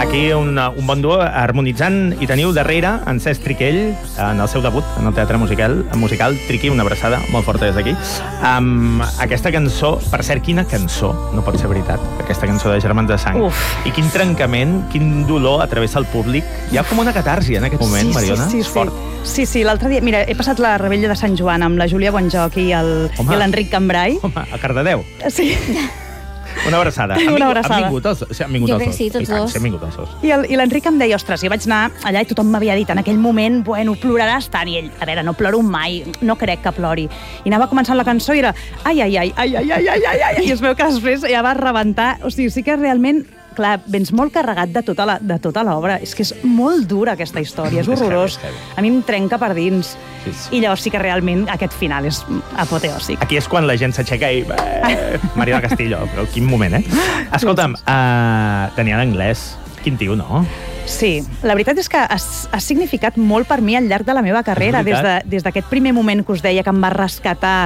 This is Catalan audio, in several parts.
Aquí un bon duo harmonitzant i teniu darrere en Cesc Triquell en el seu debut en el teatre musical Triqui, una abraçada molt forta des d'aquí, amb aquesta cançó, per cert, quina cançó, no pot ser veritat, aquesta cançó de Germans de Sang. I quin trencament, quin dolor travessa el públic. Hi ha com una catarsi en aquest moment, Mariona. Sí, fort. Sí, l'altre dia, mira, he passat la Rebella de Sant Joan amb la Júlia Bonjoc i l'Enric Cambrai. Home, a Cardedeu. Sí. Una abraçada. Una abraçada. Han vingut els Jo crec que sí, tots dos. Han vingut els dos. I l'Enric em deia, ostres, jo vaig anar allà i tothom m'havia dit en aquell moment, bueno, ploraràs tant. I ell, a veure, no ploro mai, no crec que plori. I anava començant la cançó i era ai, i es veu que després ja va rebentar. O sigui, sí que realment, clar, vens molt carregat de tota l'obra. És que és molt dura aquesta història, és horrorós. A mi em trenca per dins. I llavors sí que realment aquest final és apoteòsic. Aquí és quan la gent s'aixeca i... Mariona Castillo, però quin moment, Escolta'm, tenia l'anglès. Quin tio, no? Sí, la veritat és que ha significat molt per mi al llarg de la meva carrera, des d'aquest primer moment que us deia que em va rescatar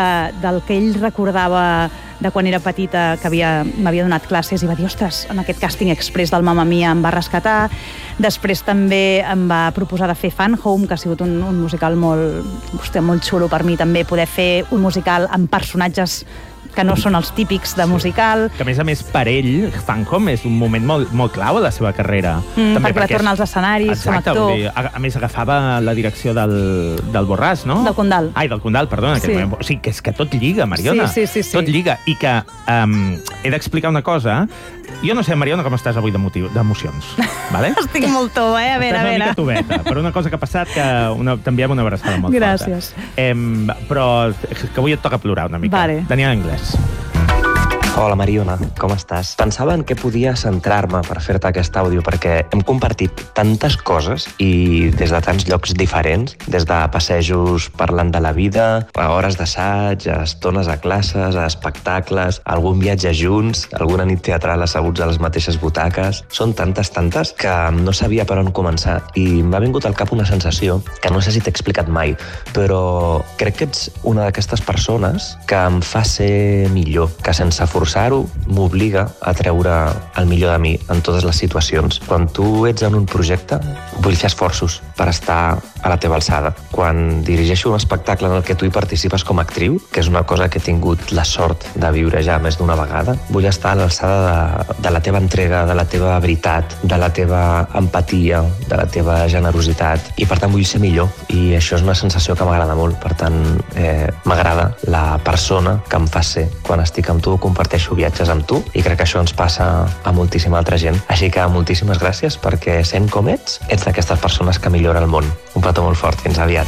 del que ell recordava de quan era petita, que m'havia donat classes, i va dir, ostres, en aquest càsting express del Mamma Mia em va rescatar. Després també em va proposar de fer Fan Home, que ha sigut un musical molt xulo per mi també, poder fer un musical amb personatges que no són els típics de musical. Que, a més, per ell, Fan Home és un moment molt clau a la seva carrera. Perquè va tornar als escenaris com a actor. Exacte, a més, agafava la direcció del Borràs, no? Del Condal. Ai, del Condal, perdona. O sigui, que és que tot lliga, Mariona. Sí. Tot lliga. I que he d'explicar una cosa. Jo no sé, Mariona, com estàs avui d'emocions. Vale? Estic molt tova, a veure. Estàs una mica toveta, per una cosa que ha passat que t'enviem una abraçada molt forta. Gràcies. Però que avui et toca plorar una mica. Vale. Tenia anglès. Hola, Mariona, com estàs? Pensava en què podia centrar-me per fer-te aquest àudio, perquè hem compartit tantes coses i des de tants llocs diferents, des de passejos parlant de la vida, a hores d'assaig, a estones a classes, a espectacles, algun viatge junts, alguna nit teatral asseguts a les mateixes butaques. Són tantes que no sabia per on començar i m'ha vingut al cap una sensació que no sé si t'he explicat mai, però crec que ets una d'aquestes persones que em fa ser millor, que sense forçar-ho m'obliga a treure el millor de mi en totes les situacions. Quan tu ets en un projecte, vull fer esforços per estar a la teva alçada. Quan dirigeixo un espectacle en el que tu hi participes com a actriu, que és una cosa que he tingut la sort de viure ja més d'una vegada, vull estar a l'alçada de la teva entrega, de la teva veritat, de la teva empatia, de la teva generositat, i per tant vull ser millor, i això és una sensació que m'agrada molt. Per tant, m'agrada la persona que em fa ser quan estic amb tu, comparteixo viatges amb tu, i crec que això ens passa a moltíssima altra gent. Així que moltíssimes gràcies, perquè sent com ets d'aquestes persones que millora el món. Un petó molt fort, fins aviat.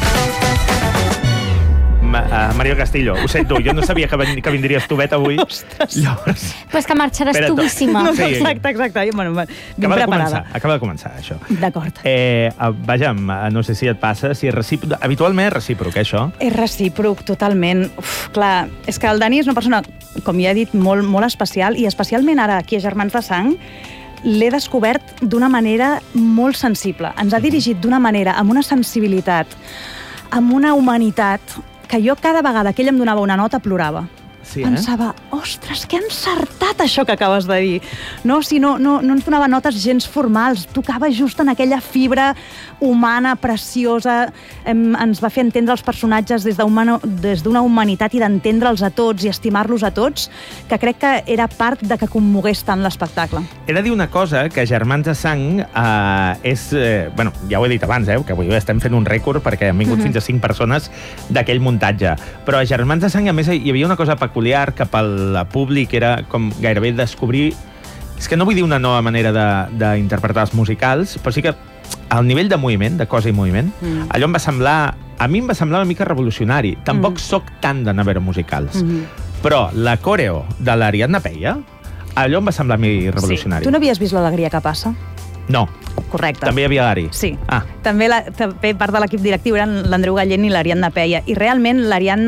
Mario Castillo, ho sento, jo no sabia que vindries tu vet avui. Ostres. Llavors... Però és que marxaràs tuvíssima. No, exacte. Bueno, ben preparada. Acaba de començar, això. D'acord. Vaja, no sé si et passa, si és recíproc. Habitualment és recíproc, això? És recíproc, totalment. Clar, és que el Dani és una persona, com ja he dit, molt especial, i especialment ara, aquí a Germans de Sang, l'he descobert d'una manera molt sensible. Ens ha dirigit d'una manera, amb una sensibilitat, amb una humanitat, que jo cada vegada que ell em donava una nota plorava. Sí, Pensava, ostres, que encertat això que acabes de dir. No, si no ens donava notes gens formals, tocava just en aquella fibra humana, preciosa, ens va fer entendre els personatges des d'una humanitat i d'entendre'ls a tots i estimar-los a tots, que crec que era part de que commogués tant l'espectacle. He de dir una cosa, que Germans de Sang és... Bueno, ja ho he dit abans, que avui estem fent un rècord perquè han vingut fins a 5 persones d'aquell muntatge. Però a Germans de Sang, a més, hi havia una cosa peculiar que pel públic era com gairebé descobrir... És que no vull dir una nova manera d'interpretar els musicals, però sí que al nivell de moviment, de cosa i moviment, allò em va semblar... A mi em va semblar una mica revolucionari. Tampoc soc tant d'anar a veure musicals. Però la coreo de l'Ariadna Peia, allò em va semblar a mi revolucionari. Sí. Tu no havies vist l'Alegria que passa? No. Correcte. També hi havia l'Ari? Sí. També part de l'equip directiu eren l'Andreu Gallent i l'Ariadna Peia. I realment l'Ariadna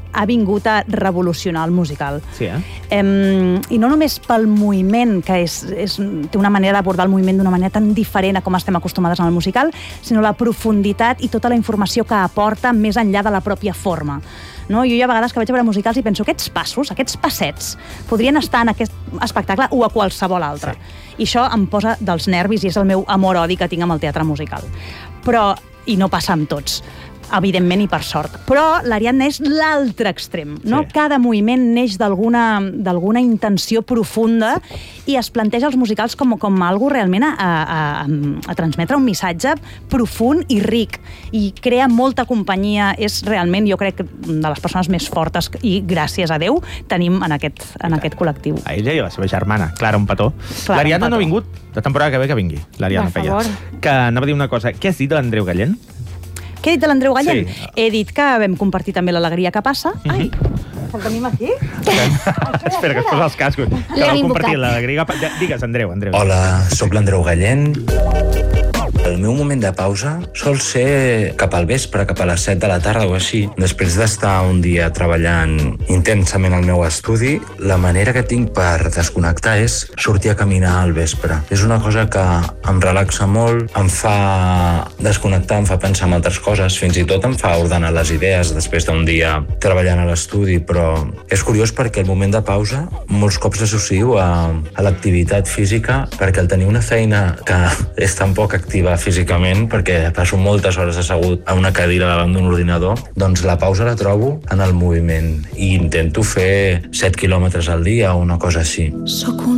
ha vingut a revolucionar el musical. Sí, I no només pel moviment, que té una manera d'abordar el moviment d'una manera tan diferent a com estem acostumades en el musical, sinó la profunditat i tota la informació que aporta més enllà de la pròpia forma. No? Jo hi ha vegades que vaig a veure musicals i penso aquests passos, aquests passets, podrien estar en aquest espectacle o a qualsevol altre. I això em posa dels nervis i és el meu amor-odi que tinc amb el teatre musical. Però, i no passa amb tots, evidentment i per sort. Però l'Ariadna és l'altre extrem. No? Cada moviment neix d'alguna intenció profunda i es planteja els musicals com algo realment a transmetre un missatge profund i ric. I crea molta companyia. És realment, jo crec, de les persones més fortes i, gràcies a Déu, tenim en aquest col·lectiu. A ella i a la seva germana, Clara, un petó. L'Ariadna no ha vingut. La temporada que ve que vingui. L'Ariadna feia. Que anava a dir una cosa. Què has dit de l'Andreu Gallent? Què he dit de l'Andreu Gallent? He dit que vam compartir també l'alegria que passa. Ai, el tenim aquí? Espera, que es posa els cascos. Que vam compartir l'alegria que passa. Digues, Andreu. Hola, sóc l'Andreu Gallent. El meu moment de pausa sol ser cap al vespre, cap a les 7 de la tarda o així. Després d'estar un dia treballant intensament al meu estudi, la manera que tinc per desconnectar és sortir a caminar al vespre. És una cosa que em relaxa molt, em fa desconnectar, em fa pensar en altres coses, fins i tot em fa ordenar les idees després d'un dia treballant a l'estudi, però és curiós perquè el moment de pausa molts cops l'associo a l'activitat física, perquè al tenir una feina que és tan poc activa físicament, perquè passo moltes hores assegut a una cadira davant d'un ordinador, doncs la pausa la trobo en el moviment i intento fer 7 quilòmetres al dia o una cosa així. Soc un